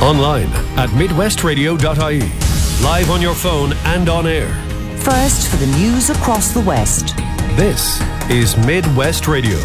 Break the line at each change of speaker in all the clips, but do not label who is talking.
Online at midwestradio.ie. Live on your phone and on air.
First for the news across the West.
This is Midwest Radio.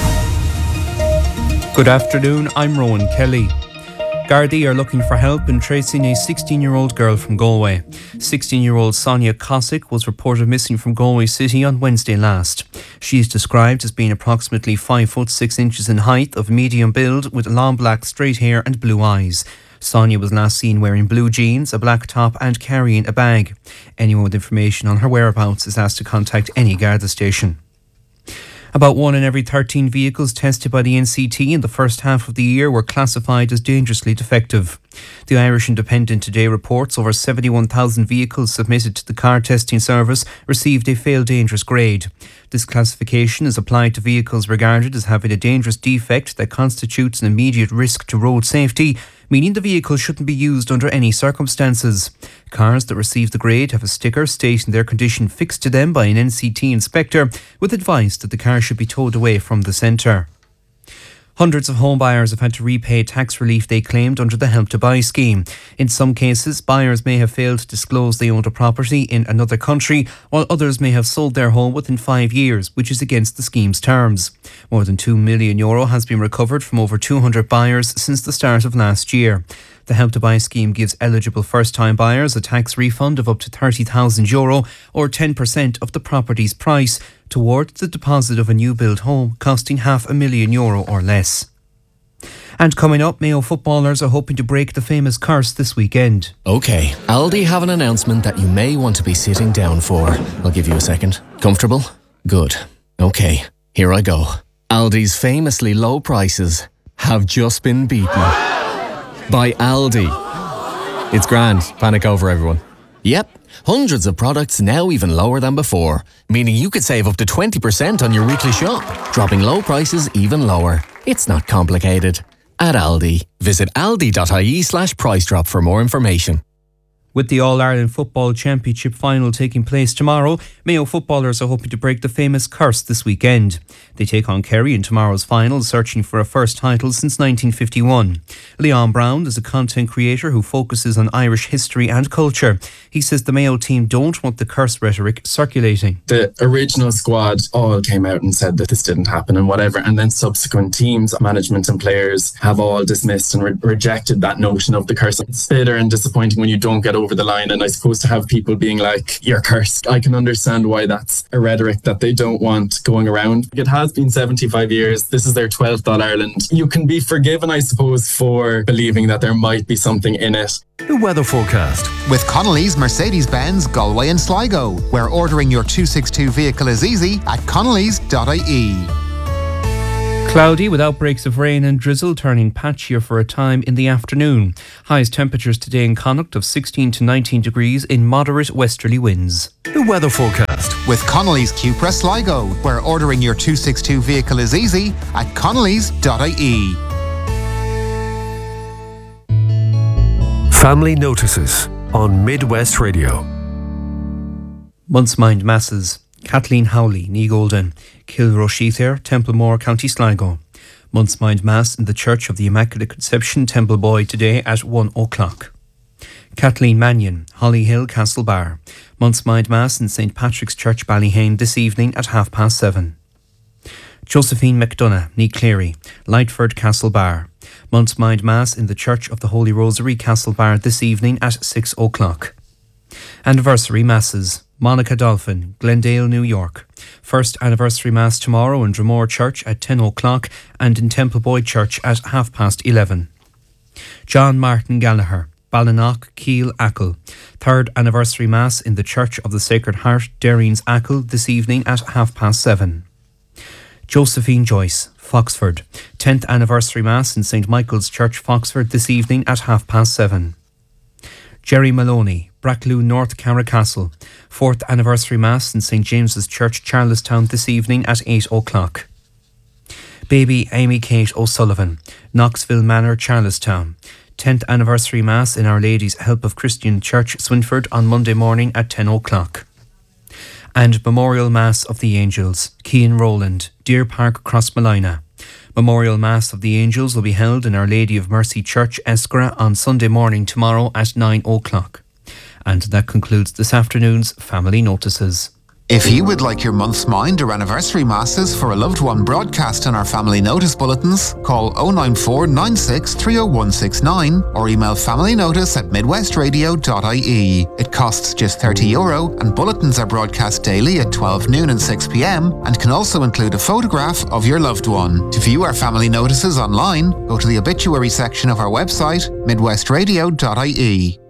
Good afternoon, I'm Rowan Kelly. Gardaí are looking for help in tracing a 16-year-old girl from Galway. 16-year-old Sonia Cosick was reported missing from Galway City on Wednesday last. She is described as being approximately 5 foot 6 inches in height, of medium build, with long black straight hair and blue eyes. Sonia was last seen wearing blue jeans, a black top and carrying a bag. Anyone with information on her whereabouts is asked to contact any Garda station. About 1 in every 13 vehicles tested by the NCT in the first half of the year were classified as dangerously defective. The Irish Independent today reports over 71,000 vehicles submitted to the car testing service received a fail dangerous grade. This classification is applied to vehicles regarded as having a dangerous defect that constitutes an immediate risk to road safety, meaning the vehicle shouldn't be used under any circumstances. Cars that receive the grade have a sticker stating their condition fixed to them by an NCT inspector, with advice that the car should be towed away from the centre. Hundreds of home buyers have had to repay tax relief they claimed under the Help to Buy scheme. In some cases, buyers may have failed to disclose they owned a property in another country, while others may have sold their home within 5 years, which is against the scheme's terms. More than €2 million has been recovered from over 200 buyers since the start of last year. The Help to Buy scheme gives eligible first-time buyers a tax refund of up to €30,000 or 10% of the property's price towards the deposit of a new-built home costing €500,000 or less. And coming up, Mayo footballers are hoping to break the famous curse this weekend.
OK, Aldi have an announcement that you may want to be sitting down for. I'll give you a second. Comfortable? Good. OK, here I go. Aldi's famously low prices have just been beaten by Aldi. It's grand. Panic over, everyone. Yep, hundreds of products now even lower than before, meaning you could save up to 20% on your weekly shop, dropping low prices even lower. It's not complicated. At Aldi, visit aldi.ie/price drop for more information.
With the All-Ireland Football Championship final taking place tomorrow, Mayo footballers are hoping to break the famous curse this weekend. They take on Kerry in tomorrow's final, searching for a first title since 1951. Leon Brown is a content creator who focuses on Irish history and culture. He says the Mayo team don't want the curse rhetoric circulating.
The original squad all came out and said that this didn't happen and whatever, and then subsequent teams, management and players have all dismissed and rejected that notion of the curse. It's bitter and disappointing when you don't get over the line, and I suppose to have people being like, you're cursed, I can understand why that's a rhetoric that they don't want going around. It has been 75 years. This is their 12th All-Ireland. You can be forgiven, I suppose, for believing that there might be something in it.
The weather forecast
with Connolly's Mercedes-Benz Galway and Sligo, where ordering your 262 vehicle is easy at connellys.ie.
Cloudy with outbreaks of rain and drizzle, turning patchier for a time in the afternoon. Highest temperatures today in Connacht of 16 to 19 degrees in moderate westerly winds.
The weather forecast
with Connolly's Cupra Sligo, where ordering your 262 vehicle is easy at connellys.ie.
Family notices on Midwest Radio.
Month's Mind Masses. Kathleen Howley, Ní Golden, Kilroshither, Templemore, County Sligo. Month's Mind Mass in the Church of the Immaculate Conception, Templeboy today at 1 o'clock. Kathleen Mannion, Hollyhill, Castlebar. Month's Mind Mass in St Patrick's Church, Ballyhane this evening at 7:30. Josephine McDonough, Ní Cleary, Lightford, Castlebar. Month's Mind Mass in the Church of the Holy Rosary, Castlebar this evening at 6 o'clock. Anniversary Masses. Monica Dolphin, Glendale, New York. First anniversary Mass tomorrow in Dromore Church at 10 o'clock and in Templeboy Church at 11:30. John Martin Gallagher, Ballinock, Keel, Achill. Third anniversary Mass in the Church of the Sacred Heart, Derrings, Achill this evening at 7:30. Josephine Joyce, Foxford. 10th anniversary Mass in St Michael's Church, Foxford this evening at 7:30. Jerry Maloney, Bracklew, North Carricastle. 4th anniversary Mass in St James's Church, Charlestown this evening at 8 o'clock. Baby Amy Kate O'Sullivan, Knoxville Manor, Charlestown. 10th anniversary Mass in Our Lady's Help of Christian Church, Swinford on Monday morning at 10 o'clock. And Memorial Mass of the Angels, Keane Rowland, Deer Park, Crossmolina. Memorial Mass of the Angels will be held in Our Lady of Mercy Church, Eskra, on Sunday morning tomorrow at 9 o'clock. And that concludes this afternoon's Family Notices.
If you would like your month's mind or anniversary masses for a loved one broadcast in our family notice bulletins, call 094 96 30169 or email familynotice@midwestradio.ie. It costs just €30 and bulletins are broadcast daily at 12 noon and 6 p.m. and can also include a photograph of your loved one. To view our family notices online, go to the obituary section of our website, midwestradio.ie.